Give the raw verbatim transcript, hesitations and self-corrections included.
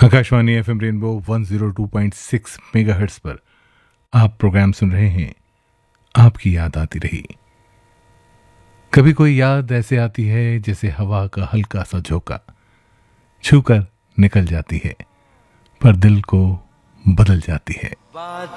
Akashvani FM rainbow one zero two point six megahertz पर आप programme सुन रहे हैं आपकी याद आती रही। कभी कोई याद ऐसे आती है जैसे हवा का हल्का सा झोंका छूकर निकल जाती है पर दिल को बदल जाती है।